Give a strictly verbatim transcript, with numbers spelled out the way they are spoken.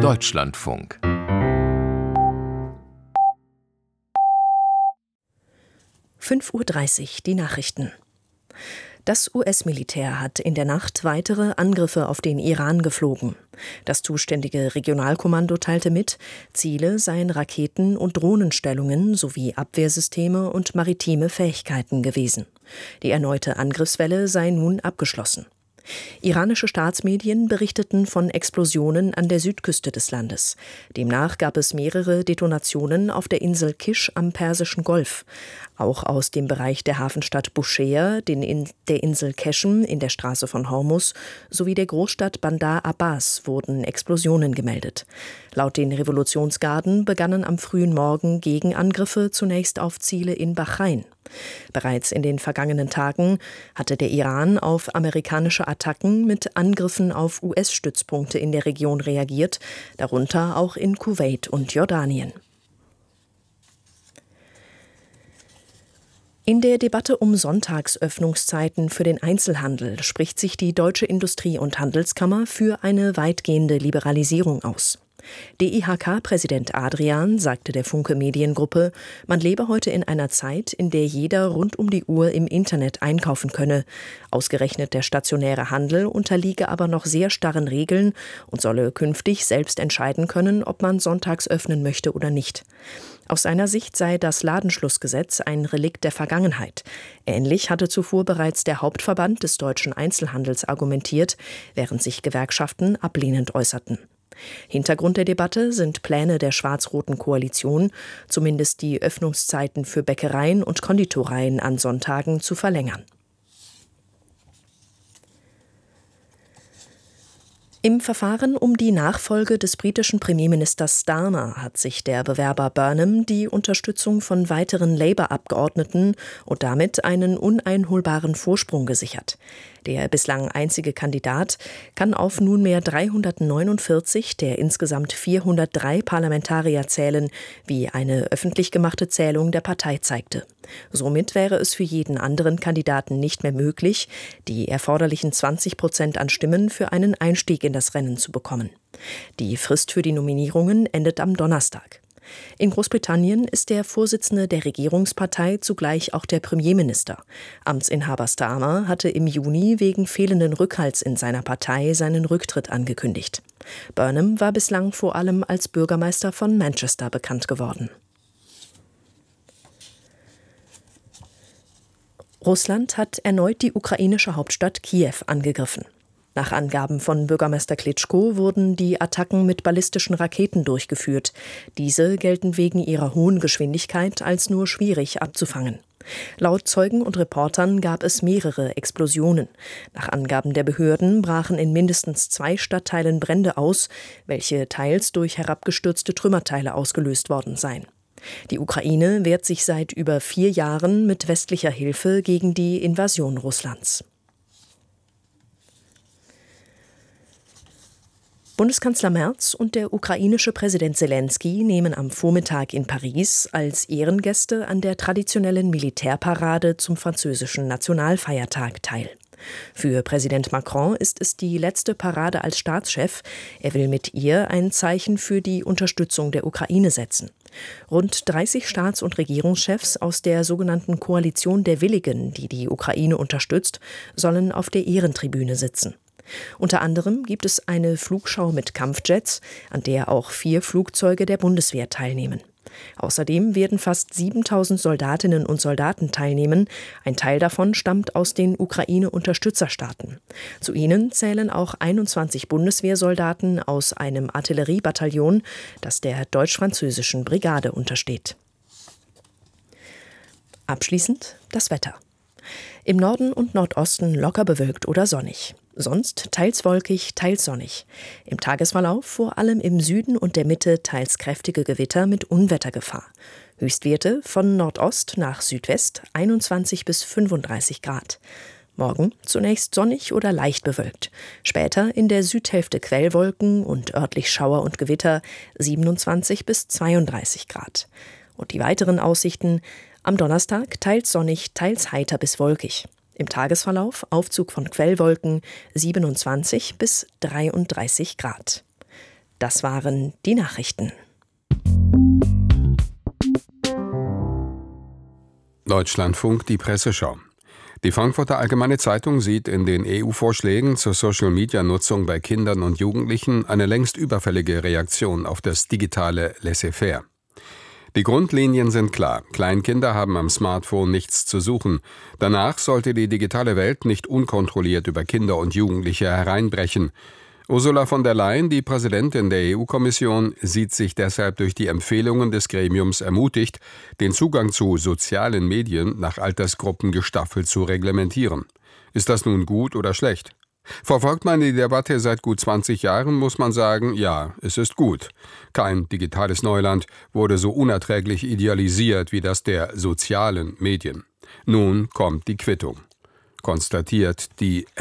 Deutschlandfunk. fünf Uhr dreißig, die Nachrichten. Das U S-Militär hat in der Nacht weitere Angriffe auf den Iran geflogen. Das zuständige Regionalkommando teilte mit, Ziele seien Raketen- und Drohnenstellungen sowie Abwehrsysteme und maritime Fähigkeiten gewesen. Die erneute Angriffswelle sei nun abgeschlossen. Iranische Staatsmedien berichteten von Explosionen an der Südküste des Landes. Demnach gab es mehrere Detonationen auf der Insel Kish am Persischen Golf. Auch aus dem Bereich der Hafenstadt Bushehr, den in der Insel Keshem in der Straße von Hormuz sowie der Großstadt Bandar Abbas wurden Explosionen gemeldet. Laut den Revolutionsgarden begannen am frühen Morgen Gegenangriffe zunächst auf Ziele in Bahrain. Bereits in den vergangenen Tagen hatte der Iran auf amerikanische Attacken mit Angriffen auf U S-Stützpunkte in der Region reagiert, darunter auch in Kuwait und Jordanien. In der Debatte um Sonntagsöffnungszeiten für den Einzelhandel spricht sich die Deutsche Industrie- und Handelskammer für eine weitgehende Liberalisierung aus. D I H K-Präsident Adrian sagte der Funke Mediengruppe, man lebe heute in einer Zeit, in der jeder rund um die Uhr im Internet einkaufen könne. Ausgerechnet der stationäre Handel unterliege aber noch sehr starren Regeln und solle künftig selbst entscheiden können, ob man sonntags öffnen möchte oder nicht. Aus seiner Sicht sei das Ladenschlussgesetz ein Relikt der Vergangenheit. Ähnlich hatte zuvor bereits der Hauptverband des deutschen Einzelhandels argumentiert, während sich Gewerkschaften ablehnend äußerten. Hintergrund der Debatte sind Pläne der schwarz-roten Koalition, zumindest die Öffnungszeiten für Bäckereien und Konditoreien an Sonntagen zu verlängern. Im Verfahren um die Nachfolge des britischen Premierministers Starmer hat sich der Bewerber Burnham die Unterstützung von weiteren Labour-Abgeordneten und damit einen uneinholbaren Vorsprung gesichert. Der bislang einzige Kandidat kann auf nunmehr dreihundertneunundvierzig der insgesamt vierhundertdrei Parlamentarier zählen, wie eine öffentlich gemachte Zählung der Partei zeigte. Somit wäre es für jeden anderen Kandidaten nicht mehr möglich, die erforderlichen zwanzig Prozent an Stimmen für einen Einstieg in das Rennen zu bekommen. Die Frist für die Nominierungen endet am Donnerstag. In Großbritannien ist der Vorsitzende der Regierungspartei zugleich auch der Premierminister. Amtsinhaber Starmer hatte im Juni wegen fehlenden Rückhalts in seiner Partei seinen Rücktritt angekündigt. Burnham war bislang vor allem als Bürgermeister von Manchester bekannt geworden. Russland hat erneut die ukrainische Hauptstadt Kiew angegriffen. Nach Angaben von Bürgermeister Klitschko wurden die Attacken mit ballistischen Raketen durchgeführt. Diese gelten wegen ihrer hohen Geschwindigkeit als nur schwierig abzufangen. Laut Zeugen und Reportern gab es mehrere Explosionen. Nach Angaben der Behörden brachen in mindestens zwei Stadtteilen Brände aus, welche teils durch herabgestürzte Trümmerteile ausgelöst worden seien. Die Ukraine wehrt sich seit über vier Jahren mit westlicher Hilfe gegen die Invasion Russlands. Bundeskanzler Merz und der ukrainische Präsident Selenskyj nehmen am Vormittag in Paris als Ehrengäste an der traditionellen Militärparade zum französischen Nationalfeiertag teil. Für Präsident Macron ist es die letzte Parade als Staatschef. Er will mit ihr ein Zeichen für die Unterstützung der Ukraine setzen. Rund dreißig Staats- und Regierungschefs aus der sogenannten Koalition der Willigen, die die Ukraine unterstützt, sollen auf der Ehrentribüne sitzen. Unter anderem gibt es eine Flugschau mit Kampfjets, an der auch vier Flugzeuge der Bundeswehr teilnehmen. Außerdem werden fast siebentausend Soldatinnen und Soldaten teilnehmen. Ein Teil davon stammt aus den Ukraine-Unterstützerstaaten. Zu ihnen zählen auch einundzwanzig Bundeswehrsoldaten aus einem Artilleriebataillon, das der deutsch-französischen Brigade untersteht. Abschließend das Wetter. Im Norden und Nordosten locker bewölkt oder sonnig. Sonst teils wolkig, teils sonnig. Im Tagesverlauf vor allem im Süden und der Mitte teils kräftige Gewitter mit Unwettergefahr. Höchstwerte von Nordost nach Südwest einundzwanzig bis fünfunddreißig Grad. Morgen zunächst sonnig oder leicht bewölkt. Später in der Südhälfte Quellwolken und örtlich Schauer und Gewitter siebenundzwanzig bis zweiunddreißig Grad. Und die weiteren Aussichten: am Donnerstag teils sonnig, teils heiter bis wolkig. Im Tagesverlauf Aufzug von Quellwolken siebenundzwanzig bis dreiunddreißig Grad. Das waren die Nachrichten. Deutschlandfunk, die Presseschau. Die Frankfurter Allgemeine Zeitung sieht in den E U-Vorschlägen zur Social-Media-Nutzung bei Kindern und Jugendlichen eine längst überfällige Reaktion auf das digitale Laissez-faire. Die Grundlinien sind klar. Kleinkinder haben am Smartphone nichts zu suchen. Danach sollte die digitale Welt nicht unkontrolliert über Kinder und Jugendliche hereinbrechen. Ursula von der Leyen, die Präsidentin der E U-Kommission, sieht sich deshalb durch die Empfehlungen des Gremiums ermutigt, den Zugang zu sozialen Medien nach Altersgruppen gestaffelt zu reglementieren. Ist das nun gut oder schlecht? Verfolgt man die Debatte seit gut zwanzig Jahren, muss man sagen, ja, es ist gut. Kein digitales Neuland wurde so unerträglich idealisiert wie das der sozialen Medien. Nun kommt die Quittung, konstatiert die